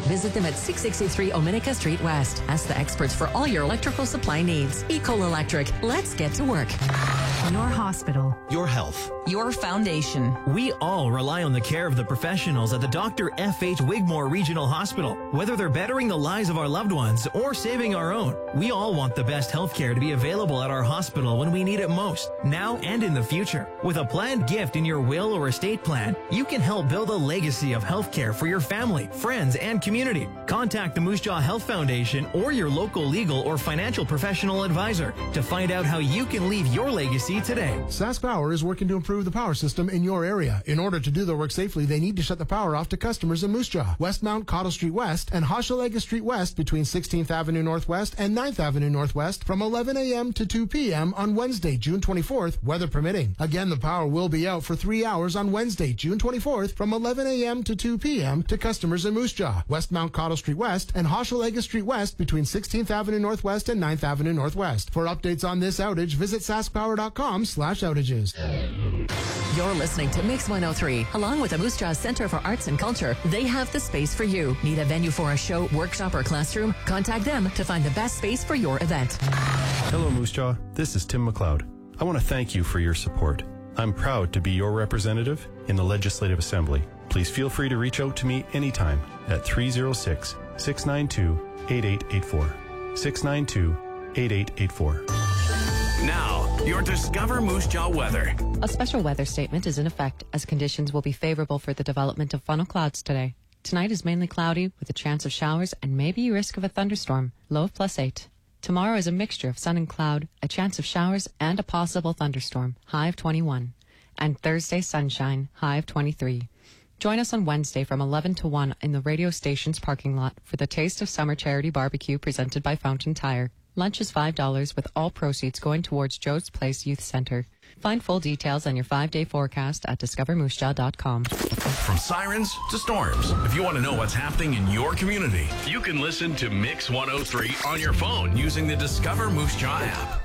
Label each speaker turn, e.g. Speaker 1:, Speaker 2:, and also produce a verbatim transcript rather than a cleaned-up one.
Speaker 1: Visit them at six sixty-three Ominica Street West. Ask the experts for all your electrical supply needs. Ecol Electric. Let's get to work.
Speaker 2: Your hospital.
Speaker 3: Your health.
Speaker 1: Your foundation.
Speaker 4: We all rely on the care of the professionals at the Doctor F H Wigmore Regional Hospital. Whether they're bettering the lives of our loved ones or saving our own, we all want the best health care to be available at our hospital when we need it most, now and in the future. With a planned gift in your will or estate plan, you can help build a legacy of health care for your family, friends, and community. Contact the Moose Jaw Health Foundation or your local legal or financial professional advisor to find out how you can leave your legacy today.
Speaker 5: Sask Power is working to improve the power system in your area. In order to do their work safely, they need to shut the power off to customers in Moose Jaw, Westmount, Cottle Street West, and Hochelaga Street West between sixteenth Avenue Northwest and ninth Avenue Northwest from eleven a.m. to two p.m. on Wednesday, June twenty-fourth, weather permitting. Again, the power will be out for three hours on Wednesday, June twenty-fourth from eleven a.m. to two p.m. to customers in Moose Jaw, Westmount, Cottle Street West, and Hochelaga Street West between sixteenth Avenue Northwest and ninth Avenue Northwest. For updates on this outage, visit saskpower.com slash outages.
Speaker 1: You're listening to Mix one oh three. Along with the Moose Jaw Center for Arts and Culture, they have the space for you. Need a venue for a show, workshop, or classroom? Contact them to find the best space for your event.
Speaker 6: Hello, Moose Jaw. This is Tim McLeod. I want to thank you for your support. I'm proud to be your representative in the Legislative Assembly. Please feel free to reach out to me anytime at three oh six, six nine two, eight eight eight four. six nine two, eight eight eight four.
Speaker 7: Now, your Discover Moose Jaw weather.
Speaker 8: A special weather statement is in effect as conditions will be favorable for the development of funnel clouds today. Tonight is mainly cloudy with a chance of showers and maybe a risk of a thunderstorm, low of plus eight. Tomorrow is a mixture of sun and cloud, a chance of showers and a possible thunderstorm, high of twenty-one. And Thursday, sunshine, high of twenty-three. Join us on Wednesday from eleven to one in the radio station's parking lot for the Taste of Summer Charity Barbecue presented by Fountain Tire. Lunch is five dollars with all proceeds going towards Joe's Place Youth Center. Find full details on your five-day forecast at discover moose jaw dot com.
Speaker 7: From sirens to storms, if you want to know what's happening in your community, you can listen to Mix one oh three on your phone using the Discover Moose Jaw app.